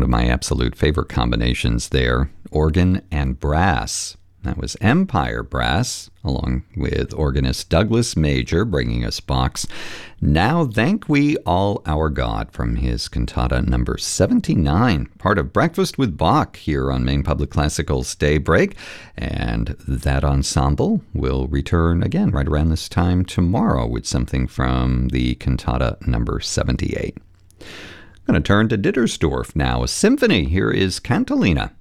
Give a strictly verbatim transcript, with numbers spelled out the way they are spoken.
one of my absolute favorite combinations there, organ and brass. That was Empire Brass, along with organist Douglas Major, bringing us Bach's Now Thank We All Our God from his cantata number seventy-nine, part of Breakfast with Bach here on Maine Public Classical's Daybreak. And that ensemble will return again right around this time tomorrow with something from the cantata number seventy-eight. I'm going to turn to Dittersdorf now, a symphony. Here is Cantilena.